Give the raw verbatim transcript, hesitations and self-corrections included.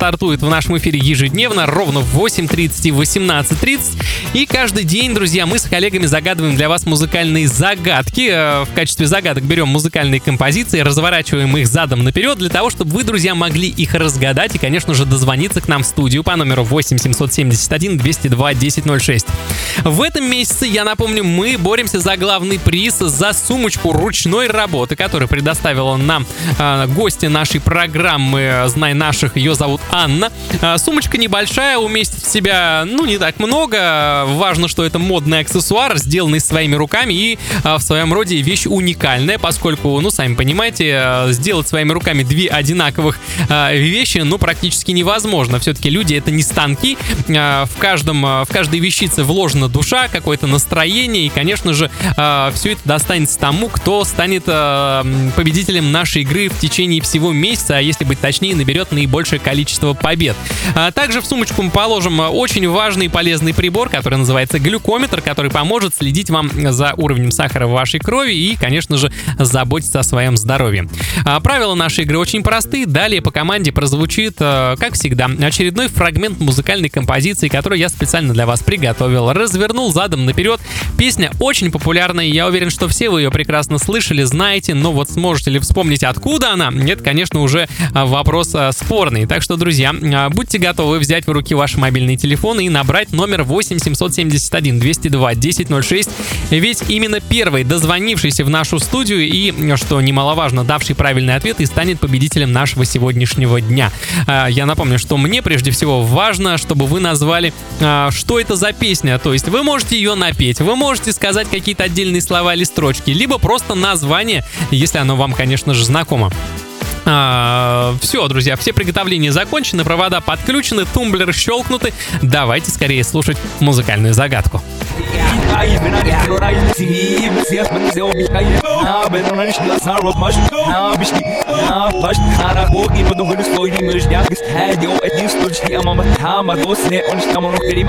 стартует в нашем эфире ежедневно, ровно в восемь тридцать и восемнадцать тридцать. И каждый день, друзья, мы с коллегами загадываем для вас музыкальные загадки. В качестве загадок берем музыкальные композиции, разворачиваем их задом наперед для того, чтобы вы, друзья, могли их разгадать и, конечно же, дозвониться к нам в студию по номеру восемь семьсот семьдесят один двести два десять ноль шесть. В этом месяце, я напомню, мы боремся за главный приз, за сумочку ручной работы, которую предоставила нам э, гостья нашей программы «Знай наших». Ее зовут Анна. Э, сумочка небольшая, уместит в себя, ну, не так много. Важно, что это модный аксессуар, сделанный своими руками и э, в своем роде вещь уникальная, поскольку, ну, сами понимаете, э, сделать своими руками две одинаковых э, вещи, ну, практически невозможно. Все-таки люди — это не станки. Э, в, каждом, э, в каждой вещице вложена душа, какое-то настроение, и, конечно же, э, все это достанется тому, кто станет э, победителем нашей игры в течение всего месяца, а если быть точнее, наберет наибольшее количество побед. А также в сумочку мы положим очень важный и полезный прибор, который называется глюкометр, который поможет следить вам за уровнем сахара в вашей крови и, конечно же, заботиться о своем здоровье. А правила нашей игры очень простые. Далее по команде прозвучит, э, как всегда, очередной фрагмент музыкальной композиции, которую я специально для вас приготовил. Развернул задом наперед. Песня очень популярная, я уверен, что все вы ее прекрасно слышали, знаете, но вот сможете ли вспомнить, откуда она? Это, конечно, уже вопрос спорный. Так что, друзья, будьте готовы взять в руки ваши мобильные телефоны и набрать номер восемь семьсот семьдесят один двести два десять ноль шесть, ведь именно первый дозвонившийся в нашу студию и, что немаловажно, давший правильный ответ и станет победителем нашего сегодняшнего дня. Я напомню, что мне прежде всего важно, чтобы вы назвали, что это за песня, то есть вы можете ее напеть, вы можете сказать какие-то отдельные слова или строчки, либо просто название, если оно вам, конечно же, знакомо. А, все, друзья, все приготовления закончены, провода подключены, тумблеры щелкнуты. Давайте скорее слушать музыкальную загадку.